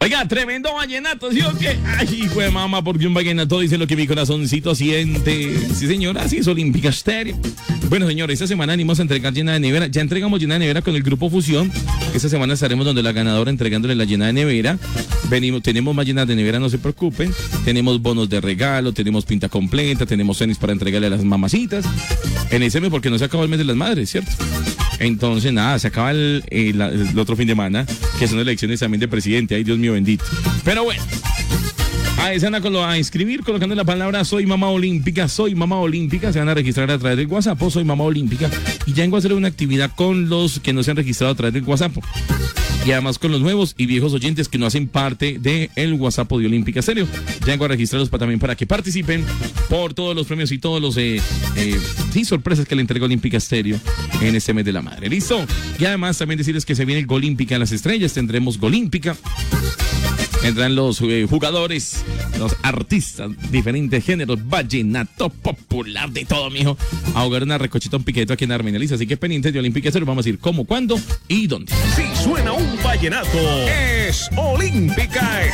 Oiga, tremendo vallenato, ¿sí o qué? Ay, güey, mamá, porque un vallenato dice lo que mi corazoncito siente. Sí, señora, así es Olímpica Estéreo. Bueno, señores, esta semana venimos a entregar llena de nevera. Ya entregamos llena de nevera con el Grupo Fusión. Esta semana estaremos donde la ganadora entregándole la llena de nevera. Tenemos más llenas de nevera, no se preocupen. Tenemos bonos de regalo, tenemos pinta completa, tenemos tenis para entregarle a las mamacitas. En ese mes, porque no se acabó el mes de las madres, ¿cierto? Entonces, nada, se acaba el otro fin de semana, que son elecciones también de presidente. Ay, Dios mío bendito. Pero bueno, ahí se van a inscribir colocando la palabra Soy Mamá Olímpica, Soy Mamá Olímpica. Se van a registrar a través del WhatsApp, Soy Mamá Olímpica. Y ya vengo a hacer una actividad con los que no se han registrado a través del WhatsApp. Y además con los nuevos y viejos oyentes que no hacen parte del WhatsApp de Olímpica Estéreo. Ya vengo a registrarlos también para que participen por todos los premios y todos los sorpresas que le entrega Olímpica Estéreo en este mes de la madre. ¿Listo? Y además también decirles que se viene el Golímpica en las estrellas. Tendremos Golímpica. Vendrán los jugadores, los artistas, diferentes géneros, vallenato, popular, de todo, mijo. A jugar una recochita, un piqueto aquí en Armeneliza. Así que pendientes de Olímpica Estéreo. Vamos a ir cómo, cuándo y dónde. Si suena un vallenato, es Olímpica